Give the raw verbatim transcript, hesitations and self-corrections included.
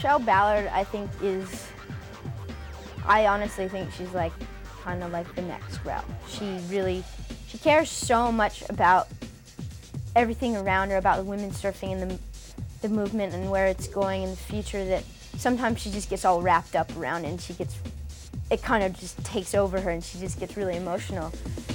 Michelle Ballard, I think, is, I honestly think she's like kind of like the next Rel. She really, she cares so much about everything around her, about the women surfing and the, the movement and where it's going in the future, that sometimes she just gets all wrapped up around it and she gets, it kind of just takes over her and she just gets really emotional.